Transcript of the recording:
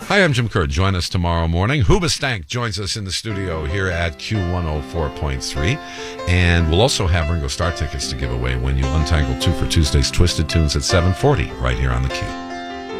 Hi, I'm Jim Kerr. Join us tomorrow morning. Hoobastank joins us in the studio here at Q104.3. And we'll also have Ringo Starr tickets to give away when you untangle 2 for Tuesday's Twisted Tunes at 7:40 right here on the Q.